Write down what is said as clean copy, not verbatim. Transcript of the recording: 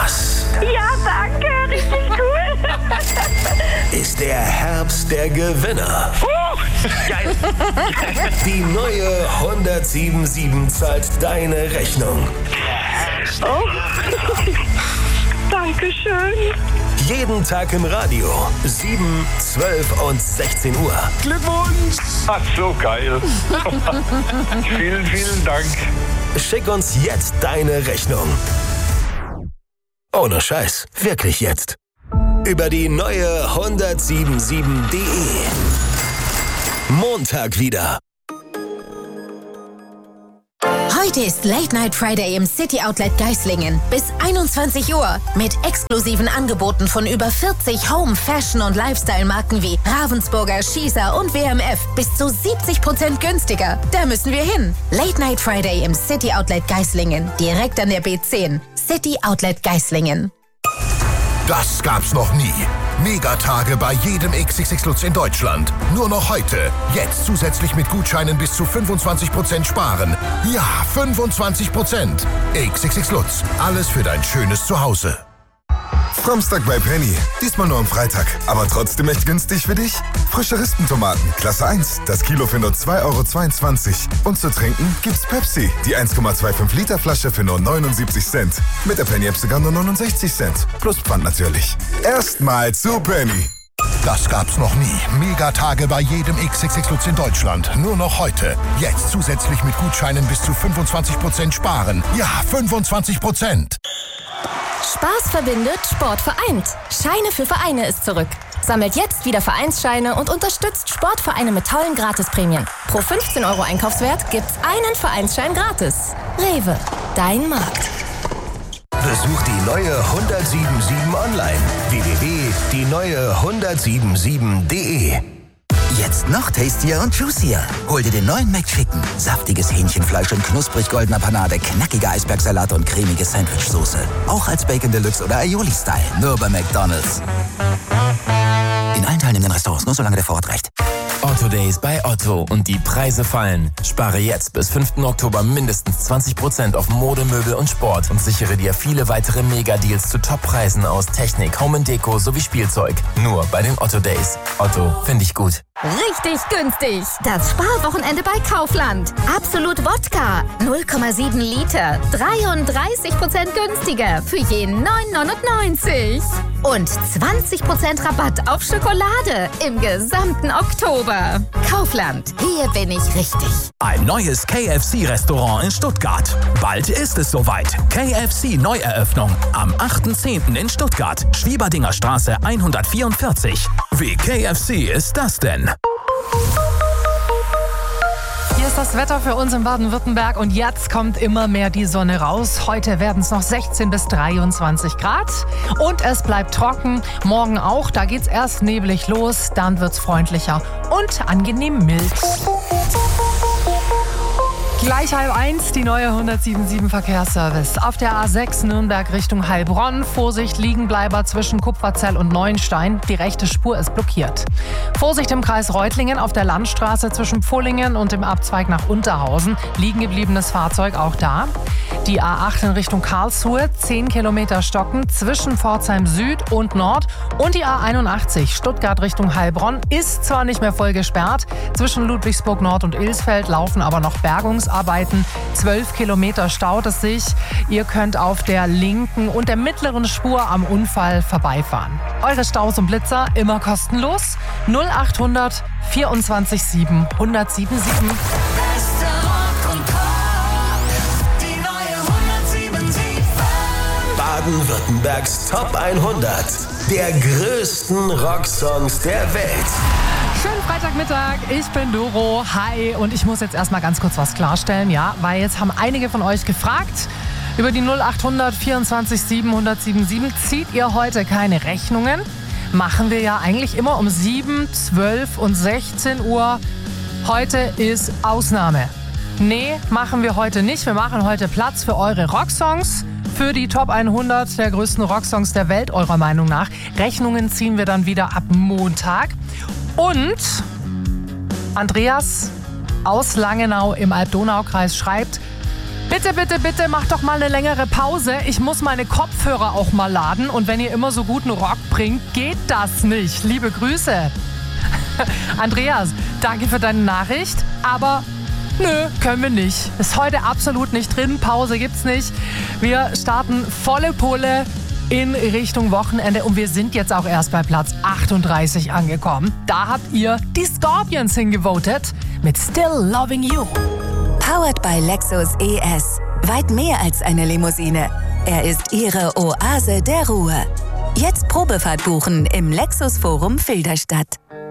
das Ja, danke, richtig cool. ist der Herbst der Gewinner. Geil. Die neue 177 zahlt deine Rechnung. Oh. Dankeschön. Jeden Tag im Radio. 7, 12 und 16 Uhr. Glückwunsch! Ach, so geil. Vielen, vielen Dank. Schick uns jetzt deine Rechnung. Ohne Scheiß. Wirklich jetzt. Über die neue 177.de. Montag wieder. Heute ist Late Night Friday im City Outlet Geislingen. Bis 21 Uhr. Mit exklusiven Angeboten von über 40 Home-, Fashion- und Lifestyle-Marken wie Ravensburger, Schießer und WMF. Bis zu 70% günstiger. Da müssen wir hin. Late Night Friday im City Outlet Geislingen. Direkt an der B10. City Outlet Geislingen. Das gab's noch nie. Megatage bei jedem XXX Lutz in Deutschland. Nur noch heute. Jetzt zusätzlich mit Gutscheinen bis zu 25% sparen. Ja, 25%. XXX Lutz. Alles für dein schönes Zuhause. Samstag bei Penny. Diesmal nur am Freitag. Aber trotzdem echt günstig für dich. Frische Rispentomaten, Klasse 1. Das Kilo für nur 2,22 €. Und zu trinken gibt's Pepsi. Die 1,25 Liter Flasche für nur 79 Cent. Mit der Penny-App sogar nur 69 Cent. Plus Pfand natürlich. Erstmal zu Penny. Das gab's noch nie. Megatage bei jedem XXX Lutz in Deutschland. Nur noch heute. Jetzt zusätzlich mit Gutscheinen bis zu 25% sparen. Ja, 25%. Spaß verbindet, Sport vereint. Scheine für Vereine ist zurück. Sammelt jetzt wieder Vereinsscheine und unterstützt Sportvereine mit tollen Gratisprämien. Pro 15 € Einkaufswert gibt's einen Vereinsschein gratis. Rewe, dein Markt. Besuch die neue 177 online. www.dieneue177.de. Jetzt noch tastier und juicier. Hol dir den neuen McChicken. Saftiges Hähnchenfleisch in knusprig goldener Panade, knackiger Eisbergsalat und cremige Sandwichsoße. Auch als Bacon Deluxe oder Aioli-Style. Nur bei McDonald's. In allen teilnehmenden Restaurants, nur solange der Vorrat reicht. Otto Days bei Otto und die Preise fallen. Spare jetzt bis 5. Oktober mindestens 20% auf Mode, Möbel und Sport und sichere dir viele weitere Mega-Deals zu Top-Preisen aus Technik, Home & Deko sowie Spielzeug. Nur bei den Otto Days. Otto, finde ich gut. Richtig günstig. Das Sparwochenende bei Kaufland. Absolut Wodka. 0,7 Liter. 33% günstiger. Für jeden 9,99. Und 20% Rabatt auf Schokolade im gesamten Oktober. Kaufland. Hier bin ich richtig. Ein neues KFC-Restaurant in Stuttgart. Bald ist es soweit. KFC Neueröffnung am 8.10. in Stuttgart. Schwieberdinger Straße 144. Wie KFC ist das denn? Hier ist das Wetter für uns in Baden-Württemberg und jetzt kommt immer mehr die Sonne raus. Heute werden es noch 16 bis 23 Grad und es bleibt trocken. Morgen auch, da geht's erst neblig los, dann wird's freundlicher und angenehm mild. Gleich 12:30 die neue 177 Verkehrsservice. Auf der A6 Nürnberg Richtung Heilbronn. Vorsicht, Liegenbleiber zwischen Kupferzell und Neuenstein. Die rechte Spur ist blockiert. Vorsicht im Kreis Reutlingen auf der Landstraße zwischen Pfullingen und dem Abzweig nach Unterhausen. Liegen gebliebenes Fahrzeug auch da. Die A8 in Richtung Karlsruhe. 10 Kilometer stocken zwischen Pforzheim Süd und Nord. Und die A81 Stuttgart Richtung Heilbronn ist zwar nicht mehr voll gesperrt. Zwischen Ludwigsburg Nord und Ilsfeld laufen aber noch Bergungsarbeiten. 12 Kilometer staut es sich. Ihr könnt auf der linken und der mittleren Spur am Unfall vorbeifahren. Eure Staus und Blitzer immer kostenlos. 0800 24 7 177. Baden-Württembergs Top 100 der größten Rocksongs der Welt. Schönen Freitagmittag, ich bin Doro. Hi, und ich muss jetzt erstmal ganz kurz was klarstellen, ja, weil jetzt haben einige von euch gefragt, über die 0800 24 7 177 zieht ihr heute keine Rechnungen? Machen wir ja eigentlich immer um 7, 12 und 16 Uhr. Heute ist Ausnahme. Nee, machen wir heute nicht. Wir machen heute Platz für eure Rocksongs, für die Top 100 der größten Rocksongs der Welt, eurer Meinung nach. Rechnungen ziehen wir dann wieder ab Montag. Und Andreas aus Langenau im Alb-Donau-Kreis schreibt, Bitte, bitte, bitte, macht doch mal eine längere Pause. Ich muss meine Kopfhörer auch mal laden. Und wenn ihr immer so guten Rock bringt, geht das nicht. Liebe Grüße. Andreas, danke für deine Nachricht. Aber nö, können wir nicht. Ist heute absolut nicht drin. Pause gibt's nicht. Wir starten volle Pulle in Richtung Wochenende. Und wir sind jetzt auch erst bei Platz 38 angekommen. Da habt ihr die Scorpions hingevotet mit Still Loving You. Powered by Lexus ES. Weit mehr als eine Limousine. Er ist Ihre Oase der Ruhe. Jetzt Probefahrt buchen im Lexus Forum Filderstadt.